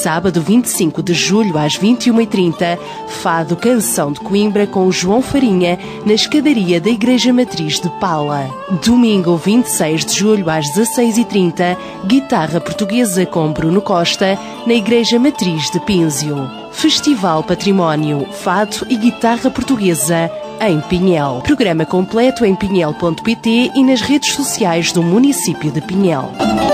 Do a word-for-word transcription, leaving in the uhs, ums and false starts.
Sábado vinte e cinco de julho às vinte e uma e trinta, Fado Canção de Coimbra com João Farinha na escadaria da Igreja Matriz de Pala. Domingo vinte e seis de julho às dezasseis e trinta, Guitarra Portuguesa com Bruno Costa na Igreja Matriz de Pínzio. Festival Património, Fado e Guitarra Portuguesa em Pinhel. Programa completo em pinhel ponto pt e nas redes sociais do município de Pinhel.